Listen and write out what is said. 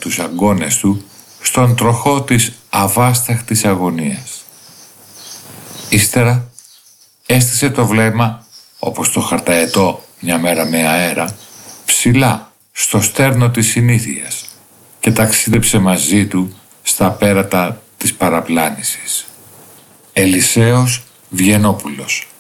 τους αγκώνες του στον τροχό της αβάσταχτης αγωνίας. Ύστερα έστησε το βλέμμα, όπως το χαρταετό μια μέρα με αέρα, ψηλά στο στέρνο της συνήθειας και ταξίδεψε μαζί του στα πέρατα της παραπλάνησης. Ελισέος Βιενόπουλος.